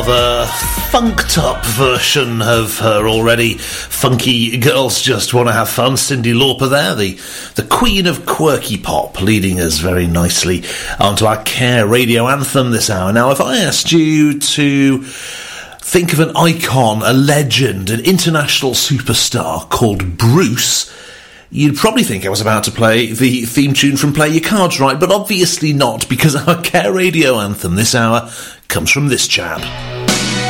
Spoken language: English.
The funked up version of her already funky Girls Just Want to Have Fun, Cyndi Lauper there, the queen of quirky pop, leading us very nicely onto our Care radio anthem this hour. Now, if I asked you to think of an icon, a legend, an international superstar called Bruce, you'd probably think I was about to play the theme tune from Play Your Cards Right, but obviously not, because our Care radio anthem this hour comes from this chap.